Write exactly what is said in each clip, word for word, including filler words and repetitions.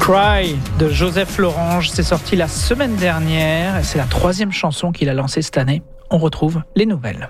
Cry de Joseph Lorange, c'est sorti la semaine dernière et c'est la troisième chanson qu'il a lancée cette année. On retrouve les nouvelles.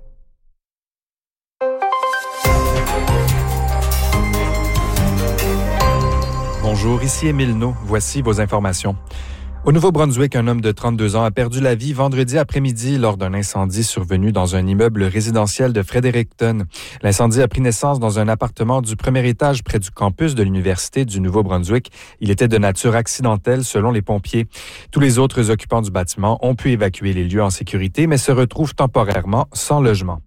Bonjour, ici Émile No. Voici vos informations. Au Nouveau-Brunswick, un homme de trente-deux ans a perdu la vie vendredi après-midi lors d'un incendie survenu dans un immeuble résidentiel de Fredericton. L'incendie a pris naissance dans un appartement du premier étage près du campus de l'Université du Nouveau-Brunswick. Il était de nature accidentelle selon les pompiers. Tous les autres occupants du bâtiment ont pu évacuer les lieux en sécurité, mais se retrouvent temporairement sans logement.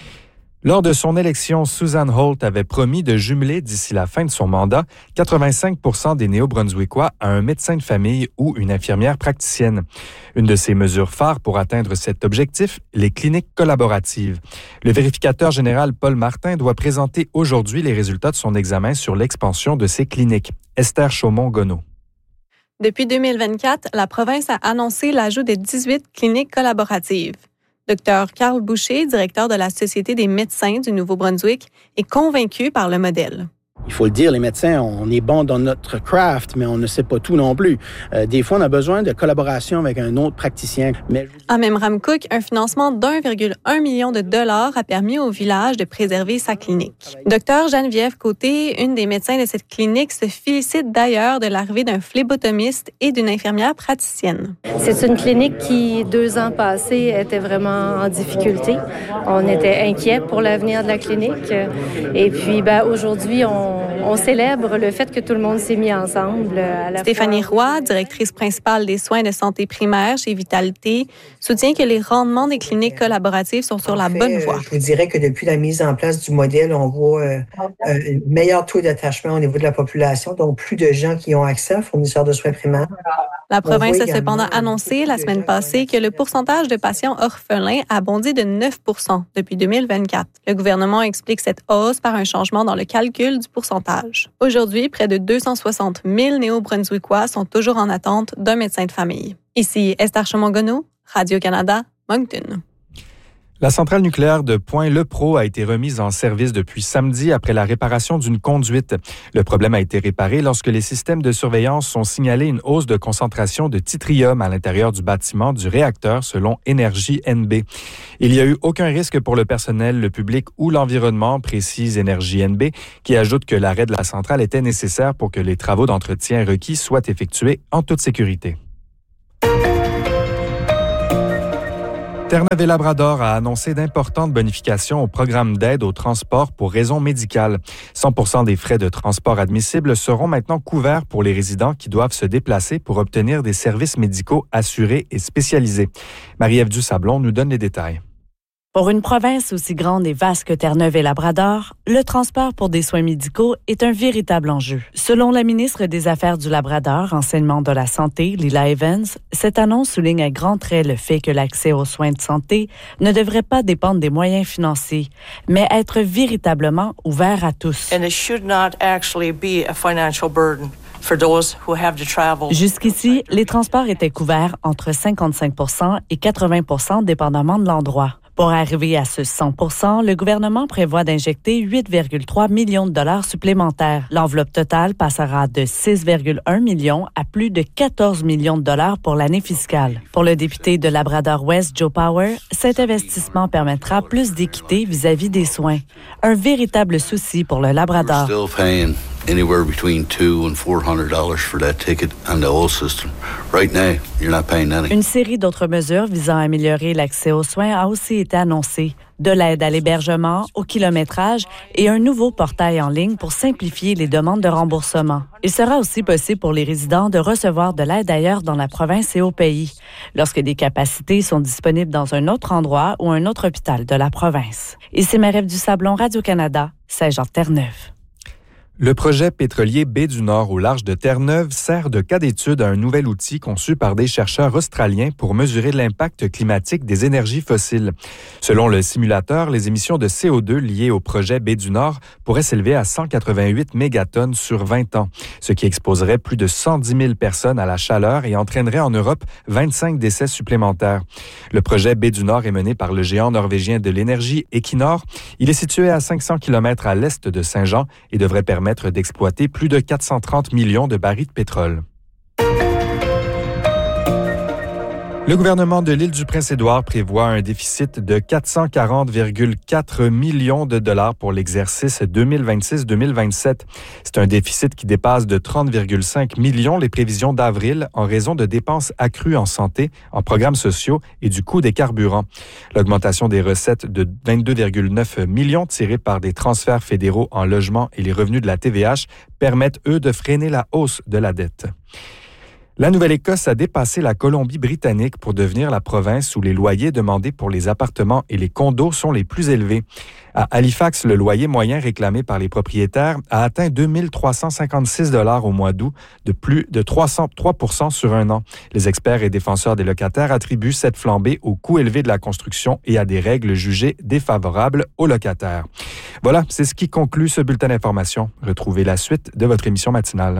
Lors de son élection, Susan Holt avait promis de jumeler d'ici la fin de son mandat quatre-vingt-cinq pour cent des Néo-Brunswickois à un médecin de famille ou une infirmière praticienne. Une de ses mesures phares pour atteindre cet objectif, les cliniques collaboratives. Le vérificateur général Paul Martin doit présenter aujourd'hui les résultats de son examen sur l'expansion de ces cliniques. Esther Chaumont-Gonneau. Depuis deux mille vingt-quatre, la province a annoncé l'ajout de dix-huit cliniques collaboratives. Docteur Carl Boucher, directeur de la Société des médecins du Nouveau-Brunswick, est convaincu par le modèle. Il faut le dire, les médecins, on est bon dans notre craft, mais on ne sait pas tout non plus. Euh, des fois, on a besoin de collaboration avec un autre praticien. Mais... À Memramcook, un financement d'un virgule un million de dollars a permis au village de préserver sa clinique. Docteur Geneviève Côté, une des médecins de cette clinique, se félicite d'ailleurs de l'arrivée d'un phlébotomiste et d'une infirmière praticienne. C'est une clinique qui, deux ans passés, était vraiment en difficulté. On était inquiets pour l'avenir de la clinique. Et puis, ben, aujourd'hui, on On célèbre le fait que tout le monde s'est mis ensemble. À la Stéphanie fois... Roy, directrice principale des soins de santé primaire chez Vitalité, soutient que les rendements des cliniques collaboratives sont sur en la fait, bonne voie. Je vous dirais que depuis la mise en place du modèle, on voit euh, un meilleur taux d'attachement au niveau de la population, donc plus de gens qui ont accès aux fournisseurs de soins primaires. La province a cependant annoncé la semaine passée que le pourcentage de patients orphelins a bondi de neuf pour cent depuis deux mille vingt-quatre. Le gouvernement explique cette hausse par un changement dans le calcul du pourcentage. Aujourd'hui, près de deux cent soixante mille Néo-Brunswickois sont toujours en attente d'un médecin de famille. Ici Esther Chaumont-Gonneau, Radio-Canada, Moncton. La centrale nucléaire de Point-Le-Pro a été remise en service depuis samedi après la réparation d'une conduite. Le problème a été réparé lorsque les systèmes de surveillance ont signalé une hausse de concentration de tritium à l'intérieur du bâtiment du réacteur selon Énergie N B. Il n'y a eu aucun risque pour le personnel, le public ou l'environnement, précise Énergie N B, qui ajoute que l'arrêt de la centrale était nécessaire pour que les travaux d'entretien requis soient effectués en toute sécurité. Terre-Neuve-et-Labrador a annoncé d'importantes bonifications au programme d'aide au transport pour raisons médicales. cent pour cent des frais de transport admissibles seront maintenant couverts pour les résidents qui doivent se déplacer pour obtenir des services médicaux assurés et spécialisés. Marie-Ève Dusablon nous donne les détails. Pour une province aussi grande et vaste que Terre-Neuve-et-Labrador, le transport pour des soins médicaux est un véritable enjeu. Selon la ministre des Affaires du Labrador, enseignement de la santé, Lila Evans, cette annonce souligne à grands traits le fait que l'accès aux soins de santé ne devrait pas dépendre des moyens financiers, mais être véritablement ouvert à tous. And it should not actually be a financial burden. Jusqu'ici, les transports étaient couverts entre cinquante-cinq pour cent et quatre-vingts pour cent dépendamment de l'endroit. Pour arriver à ce cent pour cent, le gouvernement prévoit d'injecter huit virgule trois millions de dollars supplémentaires. L'enveloppe totale passera de six virgule un millions à plus de quatorze millions de dollars pour l'année fiscale. Pour le député de Labrador-Ouest, Joe Power, cet investissement permettra plus d'équité vis-à-vis des soins. Un véritable souci pour le Labrador. Anywhere between two and four hundred dollars for that ticket on the old system. Right now, you're not paying any. Une série d'autres mesures visant à améliorer l'accès aux soins a aussi été annoncée. De l'aide à l'hébergement, au kilométrage et un nouveau portail en ligne pour simplifier les demandes de remboursement. Il sera aussi possible pour les résidents de recevoir de l'aide ailleurs dans la province et au pays, lorsque des capacités sont disponibles dans un autre endroit ou un autre hôpital de la province. Ici Marie-Ève Dusablon, Radio-Canada, Saint-Jean-Terre-Neuve. Le projet pétrolier Baie du Nord au large de Terre-Neuve sert de cas d'étude à un nouvel outil conçu par des chercheurs australiens pour mesurer l'impact climatique des énergies fossiles. Selon le simulateur, les émissions de C O deux liées au projet Baie du Nord pourraient s'élever à cent quatre-vingt-huit mégatonnes sur vingt ans, ce qui exposerait plus de cent dix mille personnes à la chaleur et entraînerait en Europe vingt-cinq décès supplémentaires. Le projet Baie du Nord est mené par le géant norvégien de l'énergie Equinor. Il est situé à cinq cents kilomètres à l'est de Saint-Jean et devrait permettre permettre d'exploiter plus de quatre cent trente millions de barils de pétrole. Le gouvernement de l'île du Prince-Édouard prévoit un déficit de quatre cent quarante virgule quatre millions de dollars pour l'exercice deux mille vingt-six deux mille vingt-sept. C'est un déficit qui dépasse de trente virgule cinq millions les prévisions d'avril en raison de dépenses accrues en santé, en programmes sociaux et du coût des carburants. L'augmentation des recettes de vingt-deux virgule neuf millions tirées par des transferts fédéraux en logement et les revenus de la T V H permettent, eux, de freiner la hausse de la dette. La Nouvelle-Écosse a dépassé la Colombie-Britannique pour devenir la province où les loyers demandés pour les appartements et les condos sont les plus élevés. À Halifax, le loyer moyen réclamé par les propriétaires a atteint deux mille trois cent cinquante-six dollars au mois d'août, de plus de trois cent trois pour cent sur un an. Les experts et défenseurs des locataires attribuent cette flambée au coût élevé de la construction et à des règles jugées défavorables aux locataires. Voilà, c'est ce qui conclut ce bulletin d'information. Retrouvez la suite de votre émission matinale.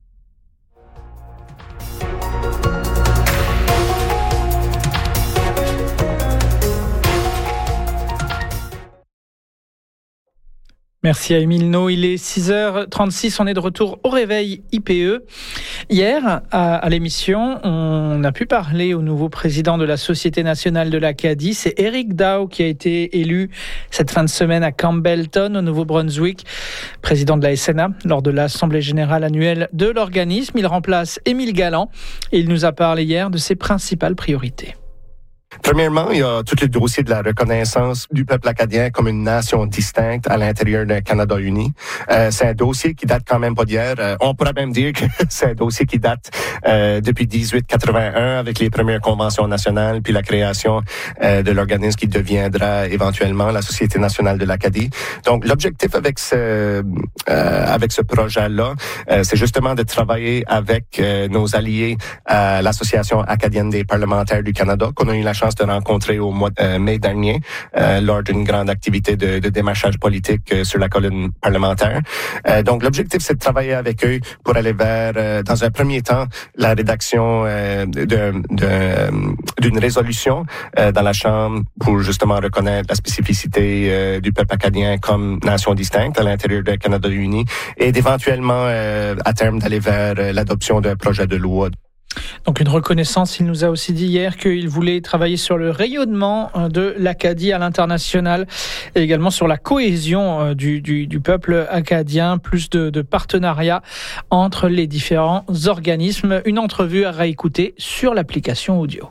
Merci à Émile No. Il est six heures trente-six. On est de retour au réveil I P E. Hier, à, à l'émission, on a pu parler au nouveau président de la Société nationale de l'Acadie. C'est Eric Dow qui a été élu cette fin de semaine à Campbellton, au Nouveau-Brunswick, président de la S N A, lors de l'Assemblée générale annuelle de l'organisme. Il remplace Émile Galland et il nous a parlé hier de ses principales priorités. Premièrement, il y a tout le dossier de la reconnaissance du peuple acadien comme une nation distincte à l'intérieur d'un Canada uni. Euh, c'est un dossier qui date quand même pas d'hier. Euh, on pourrait même dire que c'est un dossier qui date euh, depuis dix-huit quatre-vingt-un avec les premières conventions nationales puis la création euh, de l'organisme qui deviendra éventuellement la Société nationale de l'Acadie. Donc, l'objectif avec ce euh, avec ce projet-là, euh, c'est justement de travailler avec euh, nos alliés à l'Association acadienne des parlementaires du Canada, qu'on a eu la chance de rencontrer au mois de mai dernier euh, lors d'une grande activité de, de démarchage politique euh, sur la colonne parlementaire. Euh, donc, l'objectif, c'est de travailler avec eux pour aller vers, euh, dans un premier temps, la rédaction euh, de, de, d'une résolution euh, dans la Chambre pour justement reconnaître la spécificité euh, du peuple acadien comme nation distincte à l'intérieur du Canada uni et d'éventuellement, euh, à terme, d'aller vers euh, l'adoption d'un projet de loi. Donc une reconnaissance, il nous a aussi dit hier qu'il voulait travailler sur le rayonnement de l'Acadie à l'international et également sur la cohésion du, du, du peuple acadien, plus de, de partenariats entre les différents organismes. Une entrevue à réécouter sur l'application audio.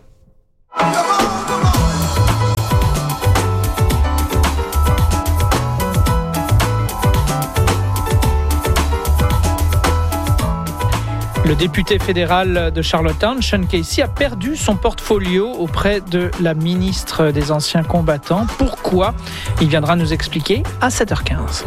Le député fédéral de Charlottetown, Sean Casey, a perdu son portfolio auprès de la ministre des Anciens combattants. Pourquoi ? Il viendra nous expliquer à sept heures quinze.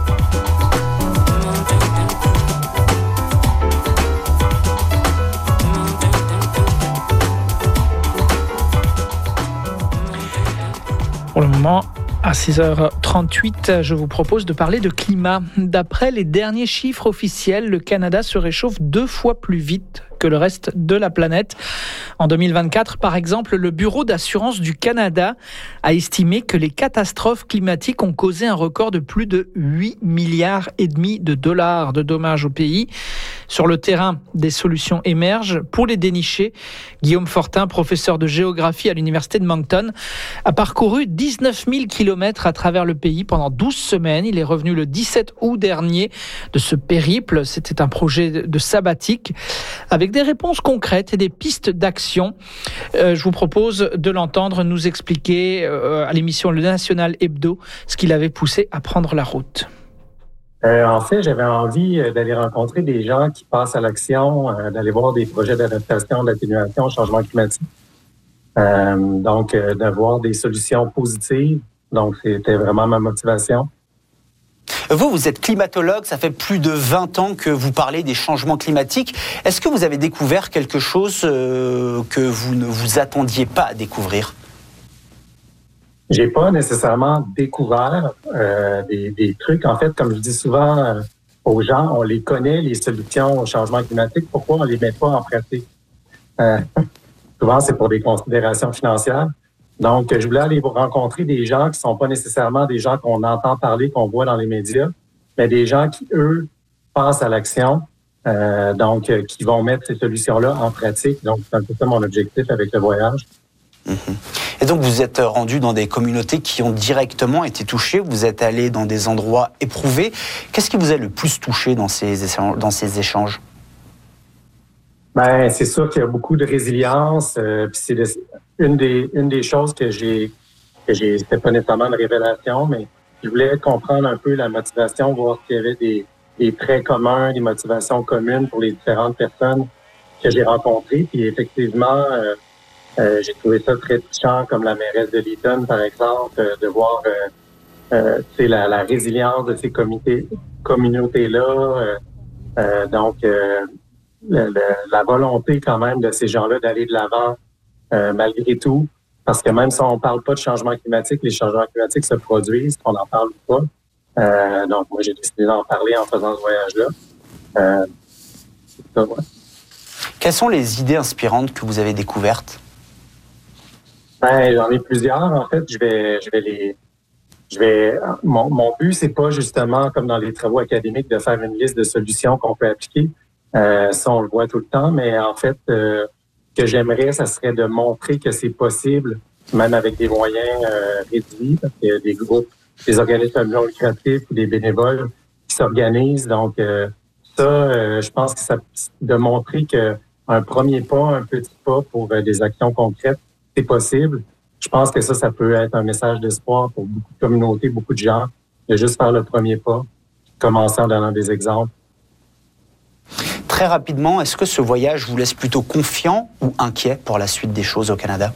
Pour le moment, à six heures trente-huit, je vous propose de parler de climat. D'après les derniers chiffres officiels, le Canada se réchauffe deux fois plus vite que le reste de la planète. En deux mille vingt-quatre, par exemple, le Bureau d'assurance du Canada a estimé que les catastrophes climatiques ont causé un record de plus de huit milliards et demi de dollars de dommages au pays. Sur le terrain, des solutions émergent pour les dénicher. Guillaume Fortin, professeur de géographie à l'Université de Moncton, a parcouru dix-neuf mille kilomètres à travers le pays pendant douze semaines. Il est revenu le dix-sept août dernier de ce périple. C'était un projet de sabbatique avec des réponses concrètes et des pistes d'action. Euh, je vous propose de l'entendre nous expliquer euh, à l'émission Le National Hebdo ce qui l'avait poussé à prendre la route. Euh, en fait, j'avais envie d'aller rencontrer des gens qui passent à l'action, euh, d'aller voir des projets d'adaptation, d'atténuation au changement climatique. Euh, donc, euh, d'avoir des solutions positives. Donc, c'était vraiment ma motivation. Vous, vous êtes climatologue, ça fait plus de vingt ans que vous parlez des changements climatiques. Est-ce que vous avez découvert quelque chose euh, que vous ne vous attendiez pas à découvrir ? J'ai pas nécessairement découvert euh, des, des trucs. En fait, comme je dis souvent euh, aux gens, on les connaît, les solutions au changement climatique. Pourquoi on les met pas en pratique? Euh, souvent, c'est pour des considérations financières. Donc, je voulais aller rencontrer des gens qui sont pas nécessairement des gens qu'on entend parler, qu'on voit dans les médias, mais des gens qui, eux, passent à l'action, euh, donc euh, qui vont mettre ces solutions-là en pratique. Donc, c'est un peu ça mon objectif avec le voyage. Mmh. Et donc, vous êtes rendu dans des communautés qui ont directement été touchées. Vous êtes allé dans des endroits éprouvés. Qu'est-ce qui vous a le plus touché dans ces échanges, dans ces échanges? Ben, c'est sûr qu'il y a beaucoup de résilience. Euh, puis c'est de, une des une des choses que j'ai que j'ai c'était pas nécessairement une révélation, mais je voulais comprendre un peu la motivation, voir s'il y avait des des traits communs, des motivations communes pour les différentes personnes que j'ai rencontrées. Puis effectivement, euh, euh, j'ai trouvé ça très touchant, comme la mairesse de Leeton, par exemple, euh, de voir euh, euh, la, la résilience de ces comités, communautés-là. Euh, euh, donc, euh, le, le, la volonté quand même de ces gens-là d'aller de l'avant euh, malgré tout. Parce que même si on parle pas de changement climatique, les changements climatiques se produisent, qu'on n'en parle pas. Euh, donc, moi, j'ai décidé d'en parler en faisant ce voyage-là. Euh, c'est ça, ouais. Quelles sont les idées inspirantes que vous avez découvertes? Ben, j'en ai plusieurs. En fait, je vais, je vais les, je vais. Mon, mon but, c'est pas justement comme dans les travaux académiques de faire une liste de solutions qu'on peut appliquer. Euh, ça, on le voit tout le temps. Mais en fait, euh, ce que j'aimerais, ça serait de montrer que c'est possible, même avec des moyens euh, réduits, parce qu'il y a des groupes, des organismes non lucratifs ou des bénévoles qui s'organisent. Donc, euh, ça, euh, je pense que ça, de montrer que un premier pas, un petit pas pour euh, des actions concrètes, c'est possible. Je pense que ça, ça peut être un message d'espoir pour beaucoup de communautés, beaucoup de gens, de juste faire le premier pas, commencer en donnant des exemples. Très rapidement, est-ce que ce voyage vous laisse plutôt confiant ou inquiet pour la suite des choses au Canada?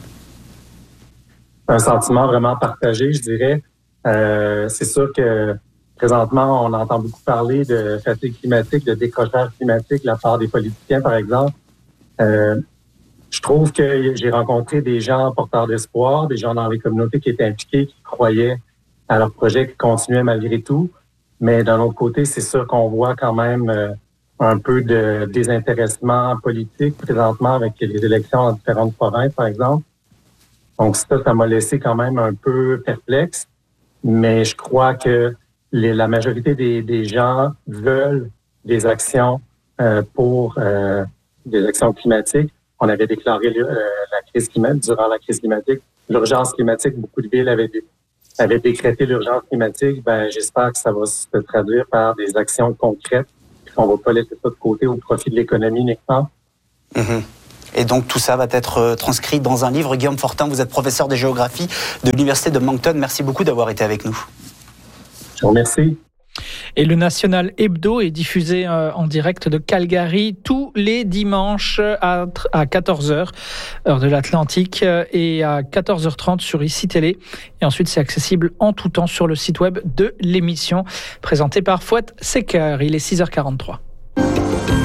Un sentiment vraiment partagé, je dirais. Euh, c'est sûr que présentement, on entend beaucoup parler de fatigue climatique, de décrochage climatique de la part des politiciens, par exemple. Euh, je trouve que j'ai rencontré des gens porteurs d'espoir, des gens dans les communautés qui étaient impliqués, qui croyaient à leur projet, qui continuaient malgré tout. Mais d'un autre côté, c'est sûr qu'on voit quand même euh, un peu de désintéressement politique présentement avec les élections dans différentes provinces, par exemple. Donc ça, ça m'a laissé quand même un peu perplexe. Mais je crois que les, la majorité des, des gens veulent des actions euh, pour euh, des actions climatiques. On avait déclaré euh, la crise climatique, durant la crise climatique, l'urgence climatique. Beaucoup de villes avaient, avaient décrété l'urgence climatique. Ben, j'espère que ça va se traduire par des actions concrètes. On ne va pas laisser ça de côté au profit de l'économie uniquement. Mmh. Et donc tout ça va être transcrit dans un livre. Guillaume Fortin, vous êtes professeur de géographie de l'Université de Moncton. Merci beaucoup d'avoir été avec nous. Je vous remercie. Et le National Hebdo est diffusé en direct de Calgary tous les dimanches à quatorze heures, heure de l'Atlantique, et à quatorze heures trente sur Ici Télé. Et ensuite, c'est accessible en tout temps sur le site web de l'émission, présentée par Fouad Secker. Il est six heures quarante-trois.